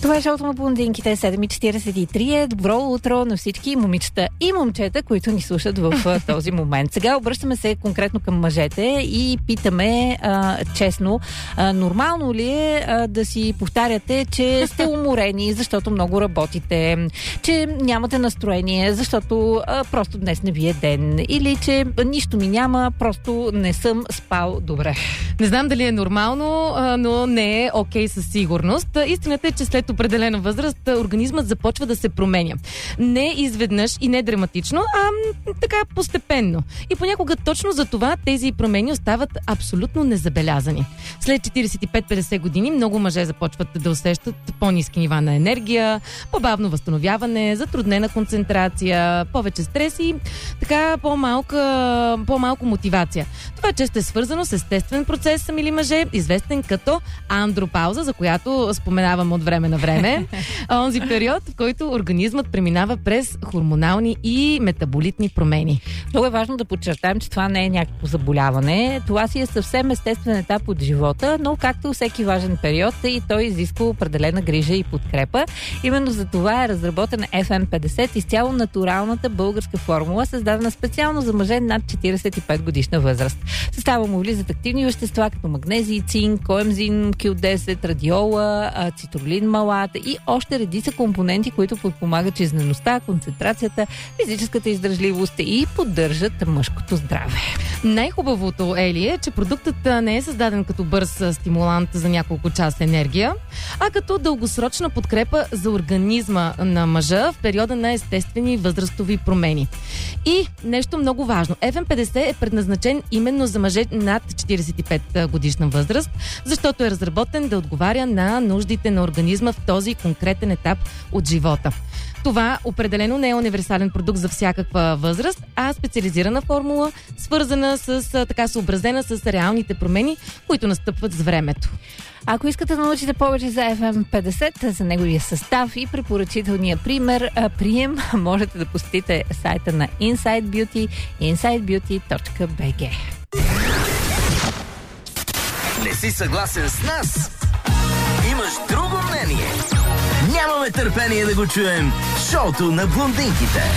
Това е шоуто на блондинките, 7:43. Добро утро на всички момичета и момчета, които ни слушат в този момент. Сега обръщаме се конкретно към мъжете и питаме честно, нормално ли е да си повтаряте, че сте уморени, защото много работите, че нямате настроение, защото просто днес не ви е ден, или че нищо ми няма, просто не съм спал добре. Не знам дали е нормално, но не е окей със сигурност. Истината е, че след определена възраст организмът започва да се променя. Не изведнъж и не драматично, а така постепенно. И понякога точно за това тези промени остават абсолютно незабелязани. След 45-50 години много мъже започват да усещат по-ниски нива на енергия, по-бавно възстановяване, затруднена концентрация, повече стрес и така по-малко мотивация. Това често е свързано с естествен процес, мили мъже, известен като андропауза, за която споменавам от време на време. Онзи период, в който организмът преминава през хормонални и метаболитни промени. Много е важно да подчертаем, че това не е някакво заболяване. Това си е съвсем естествен етап от живота, но както всеки важен период, и той изисква определена грижа и подкрепа. Именно за това е разработен FM50, изцяло натуралната българска формула, създадена специално за мъже над 45 годишна възраст. В състава му влизат активни вещества като магнезий, цинк, коемзин, Q10, радиола, цитрулин малат и още редица компоненти, които подпомагат жизнеността, концентрацията, физическата издържливост и поддържат мъжкото здраве. Най-хубавото, Ели, е, че продуктът не е създаден като бърз стимулант за няколко часа енергия, а като дългосрочна подкрепа за организма на мъжа в периода на естествени възрастови промени. И нещо много важно. FM50 е предназначен именно за мъже над 45 годишна възраст, защото е разработен да отговаря на нуждите на организма в този конкретен етап от живота. Това определено не е универсален продукт за всякаква възраст, а специализирана формула, свързана съобразена с реалните промени, които настъпват с времето. Ако искате да научите повече за FM50, за неговия състав и препоръчителния прием, можете да посетите сайта на Inside Beauty, insidebeauty.bg. Не си съгласен с нас? Имаш друго мнение? Нямаме търпение да го чуем в шоуто на блондинките.